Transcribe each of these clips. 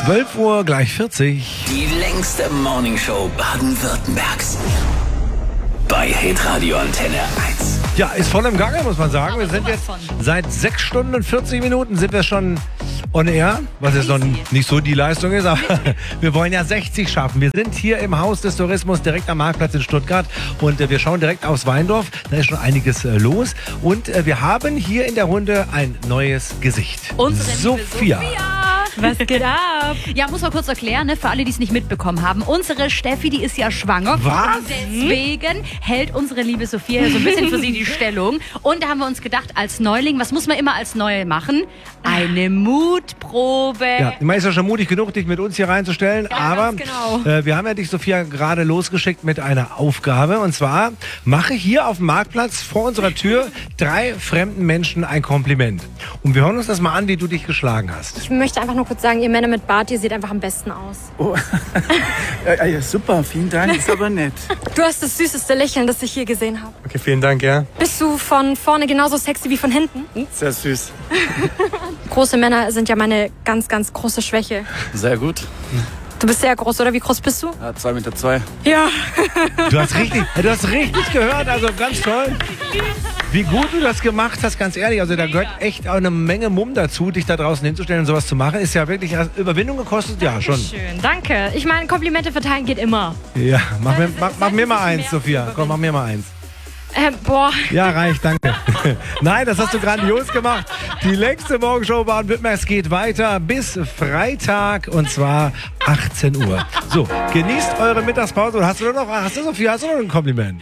12 Uhr gleich 40. Die längste Morningshow Baden-Württembergs. Bei Hitradio Antenne 1. Ja, ist voll im Gange, muss man sagen. Wir sind jetzt seit 6 Stunden und 40 Minuten sind wir schon on air, was jetzt noch nicht so die Leistung ist, aber wir wollen ja 60 schaffen. Wir sind hier im Haus des Tourismus direkt am Marktplatz in Stuttgart und wir schauen direkt aufs Weindorf. Da ist schon einiges los und wir haben hier in der Runde ein neues Gesicht. Unsere Sophia. Was geht ab? Ja, muss man kurz erklären, ne, für alle, die es nicht mitbekommen haben. Unsere Steffi, die ist ja schwanger. Was? Deswegen hält unsere liebe Sophia so ein bisschen für sie die Stellung. Und da haben wir uns gedacht, als Neuling, was muss man immer als Neue machen? Eine Mutprobe. Ja, ich meine, ist ja schon mutig genug, dich mit uns hier reinzustellen, Ja, aber ganz genau. wir haben ja dich, Sophia, gerade losgeschickt mit einer Aufgabe und zwar mache hier auf dem Marktplatz vor unserer Tür 3 fremden Menschen ein Kompliment. Und wir hören uns das mal an, wie du dich geschlagen hast. Ich möchte einfach nur kurz sagen, ihr Männer mit Bart, ihr seht einfach am besten aus. Oh, ja, super, vielen Dank, ist aber nett. Du hast das süßeste Lächeln, das ich hier gesehen habe. Okay, vielen Dank, ja. Bist du von vorne genauso sexy wie von hinten? Sehr süß. Große Männer sind ja meine ganz, ganz große Schwäche. Sehr gut. Du bist sehr groß, oder? Wie groß bist du? Ja, 2,2 Meter. Ja. Du hast richtig gehört, also ganz toll. Wie gut du das gemacht hast, ganz ehrlich. Also da gehört echt auch eine Menge Mumm dazu, dich da draußen hinzustellen und sowas zu machen. Ist ja wirklich Überwindung gekostet, ja schon. Schön, danke. Ich meine, Komplimente verteilen geht immer. Ja, mach mir mal eins, Sophia. Komm, mach mir mal eins. Boah. Ja, reicht, danke. Nein, das hast du grandios gemacht. Die längste Morgenshow Baden-Württembergs geht weiter bis Freitag und zwar 18 Uhr. So, genießt eure Mittagspause. Oder Sophia, hast du noch ein Kompliment?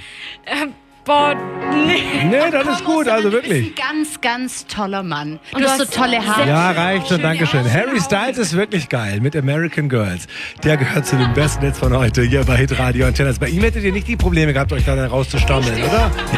Boah, nee. Nee, das ist gut, also Du bist wirklich. ein ganz, ganz toller Mann. Und Du hast so tolle Haare. Ja, reicht schon, Dankeschön. Harry Styles ist wirklich geil mit American Girls. Der gehört zu den besten Hits von heute hier bei Hitradio Antenne. Bei ihm hättet ihr nicht die Probleme gehabt, euch da rauszustammeln, oder?